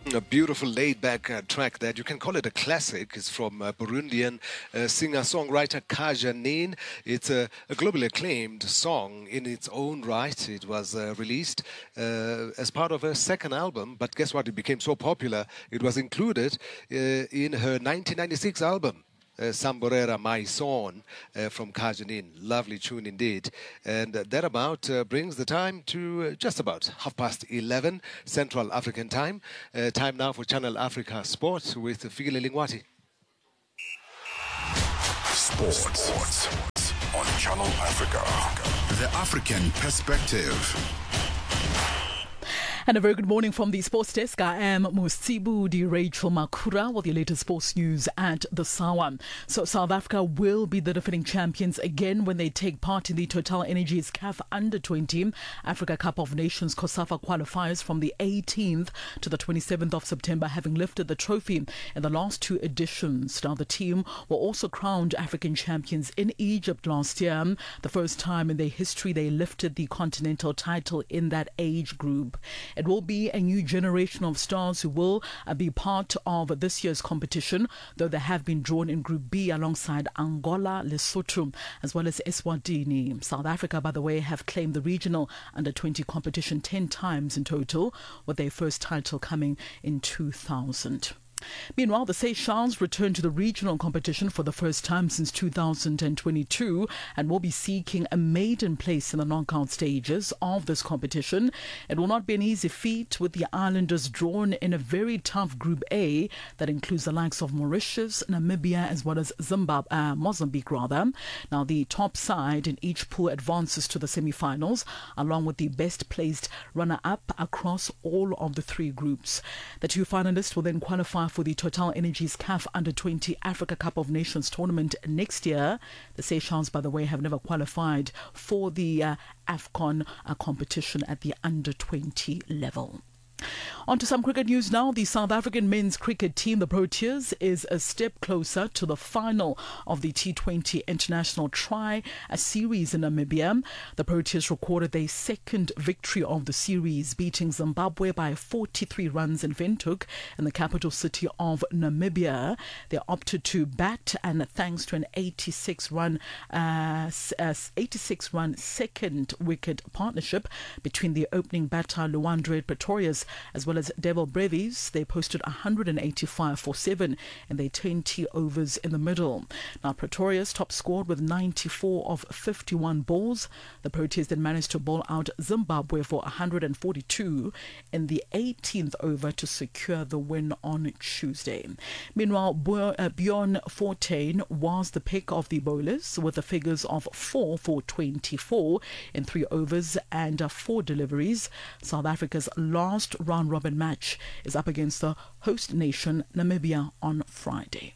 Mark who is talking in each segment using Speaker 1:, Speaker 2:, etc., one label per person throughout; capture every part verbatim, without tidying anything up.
Speaker 1: A beautiful laid-back uh, track that you can call it a classic. It's from uh, Burundian uh, singer-songwriter Kaja Nin. It's a, a globally acclaimed song in its own right. It was uh, released uh, as part of her second album, but guess what? It became so popular, it was included uh, in her nineteen ninety-six album. Uh, Samborera, My Son, uh, from Kaja Nin. Lovely tune indeed. And uh, that about uh, brings the time to uh, just about half past eleven Central African time. Uh, time now for Channel Africa Sport with Fikile Lingwati.
Speaker 2: Sports on Channel Africa. The African perspective.
Speaker 3: And a very good morning from the sports desk. I am Musibu Di Rachel Makura with your latest sports news at the Sawa. So South Africa will be the defending champions again when they take part in the Total Energies C A F Under twenty Africa Cup of Nations COSAFA qualifiers from the eighteenth to the twenty-seventh of September, having lifted the trophy in the last two editions. Now the team were also crowned African champions in Egypt last year, the first time in their history they lifted the continental title in that age group. It will be a new generation of stars who will uh, be part of this year's competition, though they have been drawn in Group B alongside Angola, Lesotho, as well as Eswatini. South Africa, by the way, have claimed the regional under twenty competition ten times in total, with their first title coming in two thousand. Meanwhile, the Seychelles return to the regional competition for the first time since two thousand twenty-two and will be seeking a maiden place in the knockout stages of this competition. It will not be an easy feat, with the islanders drawn in a very tough Group A that includes the likes of Mauritius, Namibia, as well as Zimbabwe, uh, Mozambique rather. Now, the top side in each pool advances to the semi-finals, along with the best placed runner-up across all of the three groups. The two finalists will then qualify for the Total Energies C A F Under twenty Africa Cup of Nations tournament next year. The Seychelles, by the way, have never qualified for the uh, AFCON uh, competition at the under twenty level. On to some cricket news now. The South African men's cricket team, the Proteas, is a step closer to the final of the T twenty International Tri Series in Namibia. The Proteas recorded their second victory of the series, beating Zimbabwe by forty-three runs in Windhoek in the capital city of Namibia. They opted to bat, and thanks to an eighty-six run uh, eighty-six run second wicket partnership between the opening batter Luandre Pretorius as well as Devil Brevis, they posted one hundred eighty-five for seven in their twenty overs in the middle. Now, Pretorius top scored with ninety-four of fifty-one balls. The Proteas then managed to bowl out Zimbabwe for one hundred forty-two in the eighteenth over to secure the win on Tuesday. Meanwhile, Bjorn Fortuin was the pick of the bowlers with the figures of four for twenty-four in three overs and four deliveries. South Africa's last round-robin match is up against the host nation, Namibia, on Friday.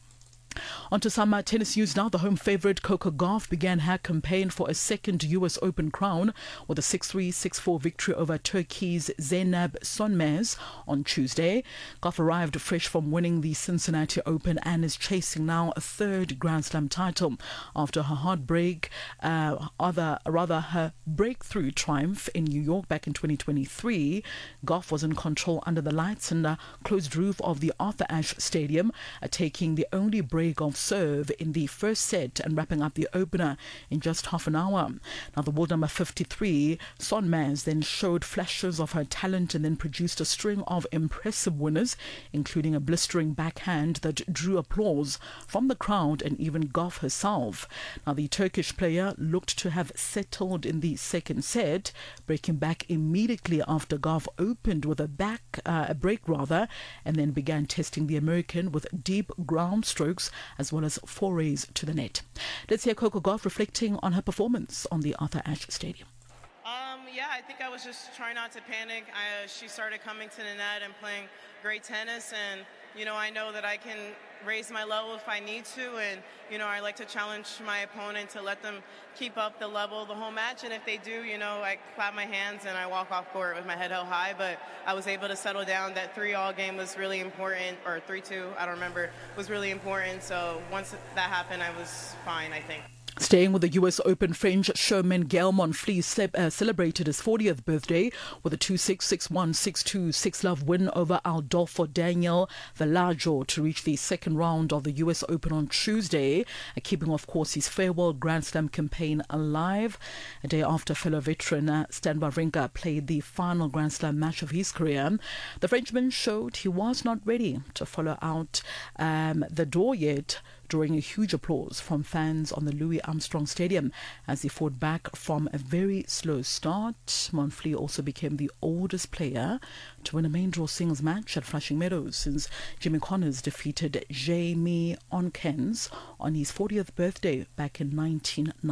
Speaker 3: On to some uh, tennis news now. The home favourite Coco Gauff began her campaign for a second U S Open crown with a six three, six four victory over Turkey's Zeynep Sönmez on Tuesday. Gauff arrived fresh from winning the Cincinnati Open and is chasing now a third Grand Slam title after her heartbreak, uh, other, rather her breakthrough triumph in New York back in twenty twenty-three. Gauff was in control under the lights and uh, closed roof of the Arthur Ashe Stadium, uh, taking the only break of serve in the first set and wrapping up the opener in just half an hour. Now, the world number fifty-three, Sönmez, then showed flashes of her talent and then produced a string of impressive winners, including a blistering backhand that drew applause from the crowd and even Gauff herself. Now, the Turkish player looked to have settled in the second set, breaking back immediately after Gauff opened with a back uh, a break rather, and then began testing the American with deep ground strokes as well as forays to the net. Let's hear Coco Gauff reflecting on her performance on the Arthur Ashe Stadium.
Speaker 4: Um, yeah, I think I was just trying not to panic. I, uh, she started coming to the net and playing great tennis, and, you know, I know that I can raise my level if I need to, and, you know, I like to challenge my opponent to let them keep up the level the whole match, and if they do, you know, I clap my hands and I walk off court with my head held high, but I was able to settle down. That three-all game was really important, or three two, I don't remember, was really important, so once that happened, I was fine, I think.
Speaker 3: Staying with the U S Open, French showman Gael Monfils uh, celebrated his fortieth birthday with a two six, six one, six two, six love win over Adolfo Daniel Villaggio to reach the second round of the U S Open on Tuesday, uh, keeping, of course, his farewell Grand Slam campaign alive. A day after fellow veteran uh, Stan Wawrinka played the final Grand Slam match of his career, the Frenchman showed he was not ready to follow out um, the door yet, drawing a huge applause from fans on the Louis Armstrong Stadium as he fought back from a very slow start. Monfils also became the oldest player to win a main draw singles match at Flushing Meadows since Jimmy Connors defeated Jamie Onkens on his fortieth birthday back in nineteen ninety.